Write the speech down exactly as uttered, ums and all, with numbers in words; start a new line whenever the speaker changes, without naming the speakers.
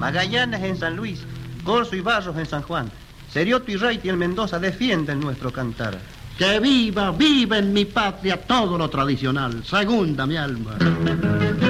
Magallanes en San Luis, Corzo y Barros en San Juan. Serioto y Reiti en Mendoza defienden nuestro cantar.
Que viva, viva en mi patria todo lo tradicional. Segunda, mi alma.